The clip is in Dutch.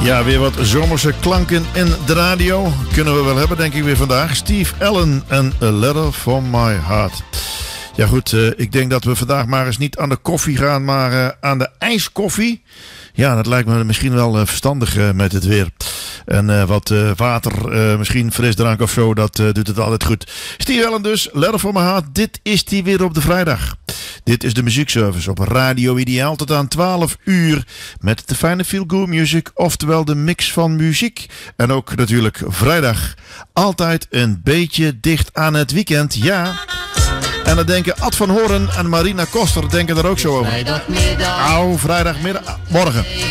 Ja, weer wat zomerse klanken in de radio. Kunnen we wel hebben, denk ik weer vandaag. Steve Allen en A Letter From My Heart. Ja goed, ik denk dat we vandaag maar eens niet aan de koffie gaan, maar aan de ijskoffie. Ja, dat lijkt me misschien wel verstandig met het weer. En wat water, misschien frisdrank of zo, dat doet het altijd goed. Steve Allen dus, Letter From My Heart. Dit is die weer op de vrijdag. Dit is de muziekservice op Radio Ideaal tot aan 12 uur. Met de fijne feel good music, oftewel de mix van muziek. En ook natuurlijk vrijdag. Altijd een beetje dicht aan het weekend, ja. En dan denken Ad van Hoorn en Marina Koster denken er ook zo over. Vrijdagmiddag. Vrijdagmiddag. Morgen.